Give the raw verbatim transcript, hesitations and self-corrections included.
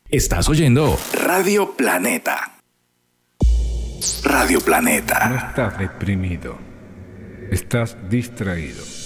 Estás oyendo Radio Planeta. Radio Planeta. No estás deprimido, estás distraído.